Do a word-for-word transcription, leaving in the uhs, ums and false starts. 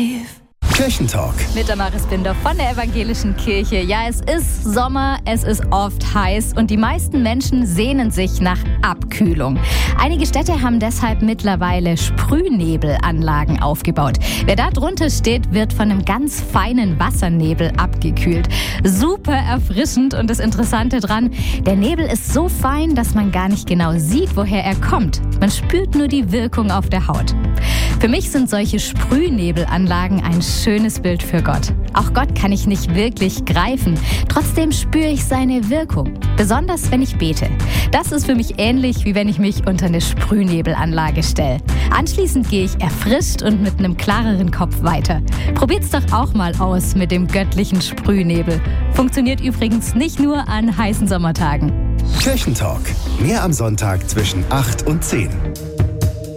Live. Kirchentalk. Mit Damaris Binder von der Evangelischen Kirche. Ja, es ist Sommer, es ist oft heiß und die meisten Menschen sehnen sich nach Abkühlung. Einige Städte haben deshalb mittlerweile Sprühnebelanlagen aufgebaut. Wer da drunter steht, wird von einem ganz feinen Wassernebel abgekühlt. Super erfrischend und das Interessante dran, der Nebel ist so fein, dass man gar nicht genau sieht, woher er kommt. Man spürt nur die Wirkung auf der Haut. Für mich sind solche Sprühnebelanlagen ein schönes Bild für Gott. Auch Gott kann ich nicht wirklich greifen. Trotzdem spüre ich seine Wirkung. Besonders, wenn ich bete. Das ist für mich ähnlich, wie wenn ich mich unter eine Sprühnebelanlage stelle. Anschließend gehe ich erfrischt und mit einem klareren Kopf weiter. Probiert's doch auch mal aus mit dem göttlichen Sprühnebel. Funktioniert übrigens nicht nur an heißen Sommertagen. Kirchentalk. Mehr am Sonntag zwischen acht und zehn.